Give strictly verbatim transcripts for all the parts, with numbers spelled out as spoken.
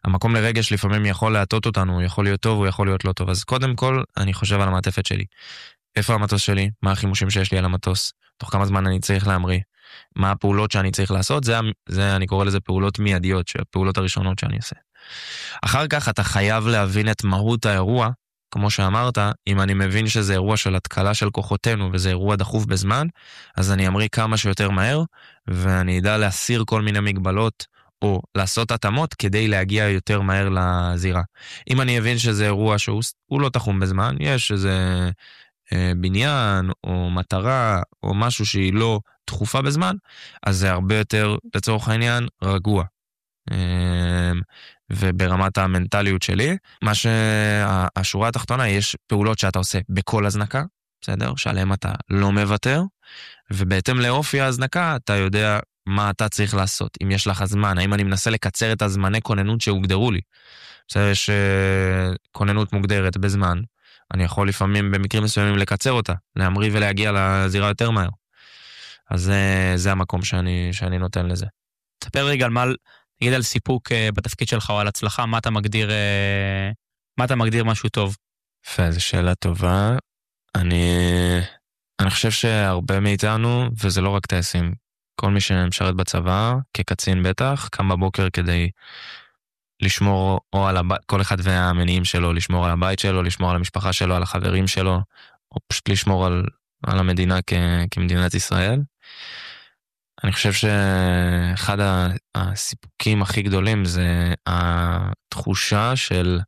המקום לרגש לפעמים יכול להטות אותנו, הוא יכול להיות טוב, הוא יכול להיות לא טוב. אז קודם כל, אני חושב על המעטפת שלי. איפה המטוס שלי? מה החימושים שיש לי על המטוס? תוך כמה זמן אני צריך להמריא? מה הפעולות שאני צריך לעשות? זה, זה, אני קורא לזה פעולות מיידיות, הפעולות הראשונות שאני עושה. אחר כך אתה חייב להבין את מהות האירוע, כמו שאמרת, אם אני מבין שזה אירוע של התקלה של כוחותינו, וזה אירוע דחוף בזמן, אז אני אמריא כמה שיותר מהר, ואני אדע להסיר כל מיני מגבלות, או לעשות התאמות כדי להגיע יותר מהר לזירה. אם אני אבין שזה אירוע שהוא לא תחום בזמן, יש איזה אה, בניין, או מטרה, או משהו שהיא לא דחופה בזמן, אז זה הרבה יותר, לצורך העניין, רגוע. אה, וברמת המנטליות שלי, מה שהשורה התחתונה, יש פעולות שאתה עושה בכל הזנקה, בסדר? שעליהם אתה לא מוותר, ובהתאם לאופי ההזנקה, אתה יודע מה אתה צריך לעשות, אם יש לך זמן, האם אני מנסה לקצר את הזמני כוננות שהוגדרו לי. בסדר, יש כוננות מוגדרת בזמן, אני יכול לפעמים במקרים מסוימים לקצר אותה, להמריא ולהגיע לזירה יותר מהר. אז זה, זה המקום שאני, שאני נותן לזה. תספר רגע על מה, נגיד על סיפוק בתפקיד שלך או על הצלחה, מה אתה מגדיר, מה אתה מגדיר משהו טוב? יפה, זו שאלה טובה. אני, אני חושב שהרבה מאיתנו, וזה לא רק טייסים, כל מי שמשרת בצבא, כקצין בטח, קם בבוקר כדי לשמור או על הבית, כל אחד והמניעים שלו, לשמור על הבית שלו, לשמור על המשפחה שלו, על החברים שלו, או פשוט לשמור על, על המדינה כ, כמדינת ישראל. אני חושב שאחד הסיפוקים הכי גדולים זה התחושה של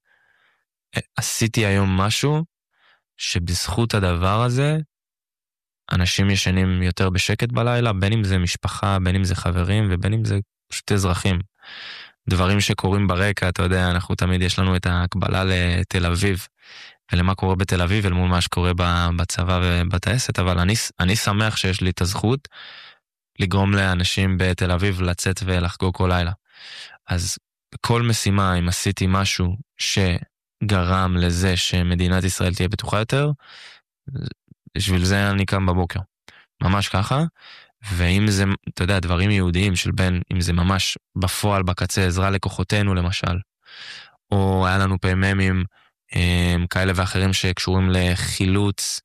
עשיתי היום משהו שבזכות הדבר הזה אנשים ישנים יותר בשקט בלילה, בין אם זה משפחה, בין אם זה חברים ובין אם זה פשוט אזרחים. דברים שקורים ברקע, אתה יודע, אנחנו תמיד יש לנו את ההקבלה לתל אביב ולמה קורה בתל אביב אל מול מה שקורה בצבא ובטייסת, אבל אני, אני שמח שיש לי את הזכות לגרום לאנשים בתל אביב לצאת ולחגוג כל לילה. אז בכל משימה, אם עשיתי משהו שגרם לזה שמדינת ישראל תהיה בטוחה יותר, בשביל זה אני קם בבוקר. ממש ככה, ואם זה, אתה יודע, דברים יהודיים של בין, אם זה ממש בפועל בקצה, עזרה לכוחותינו למשל, או היה לנו פעמים כאלה ואחרים שקשורים לחילוץ,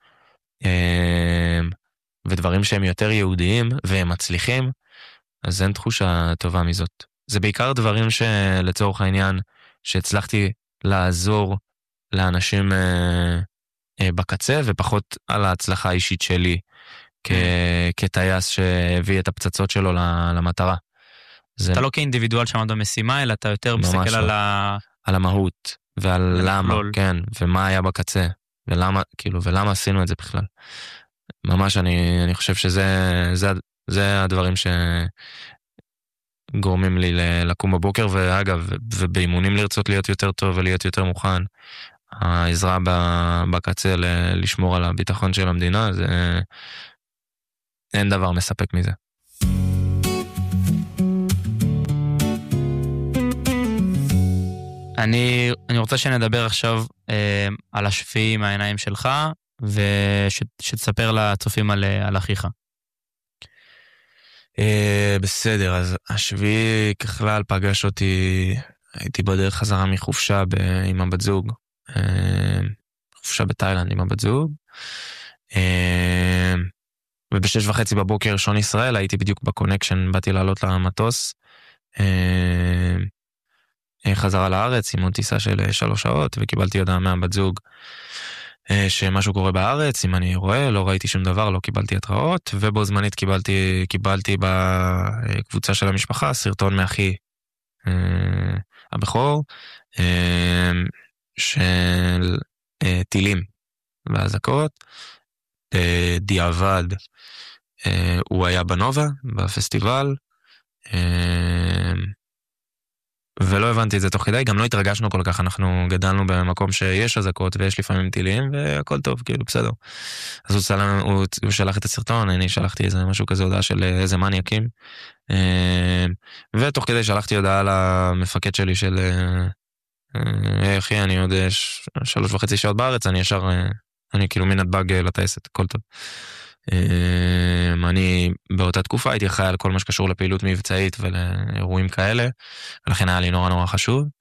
ודברים שהם יותר יהודיים והם מצליחים, אז אין תחושה טובה מזאת. זה בעיקר דברים שלצורך העניין, שהצלחתי לעזור לאנשים אה, אה, בקצה, ופחות על ההצלחה האישית שלי, כ- כטייס שהביא את הפצצות שלו למטרה. זה... אתה לא כאינדיבידואל שעמד במשימה, אלא אתה יותר מסתכל לא. על ה... על המהות, ועל למה, כן, ומה היה בקצה, ולמה, כאילו, ולמה עשינו את זה בכלל. ממש אני, אני חושב שזה, זה, זה הדברים שגורמים לי לקום בבוקר, ואגב, ובאימונים לרצות להיות יותר טוב ולהיות יותר מוכן, העזרה בקצה לשמור על הביטחון של המדינה, זה, אין דבר מספק מזה. אני, אני רוצה שנדבר עכשיו אה, על השביעי מהעיניים שלך, ושתספר לצופים על, על אחיך. אה, בסדר, אז השביעי ככלל פגש אותי, הייתי בדרך חזרה מחופשה ב, עם הבת זוג, אה, חופשה בתאילנד עם הבת זוג, אה, ובשש וחצי בבוקר שעון ישראל, הייתי בדיוק בקונקשן, באתי לעלות למטוס, אה, חזרה לארץ עם עוד טיסה של שלוש שעות, וקיבלתי הודעה מהבת זוג שמשהו קורה בארץ, אם אני רואה, לא ראיתי שום דבר, לא קיבלתי התראות, ובו זמנית קיבלתי, קיבלתי בקבוצה של המשפחה סרטון מאחי הבכור של טילים והזקות. דיעבד הוא היה בנובה, בפסטיבל, ולא הבנתי את זה תוך כדי, גם לא התרגשנו כל כך, אנחנו גדלנו במקום שיש הזקות ויש לפעמים טילים, והכל טוב, כאילו, בסדר. אז הוא, סלם, הוא, הוא שלח את הסרטון, אני שלחתי איזה משהו כזה, הודעה של איזה מניאקים, ותוך כדי שלחתי הודעה למפקד שלי של, היי אחי, אני עוד שלוש וחצי שעות בארץ, אני ישר, אני כאילו מנתב"ג לטייסת, הכל טוב. אני באותה תקופה הייתי אחראי על כל מה שקשור לפעילות מבצעית ולאירועים כאלה, ולכן היה לי נורא נורא חשוב.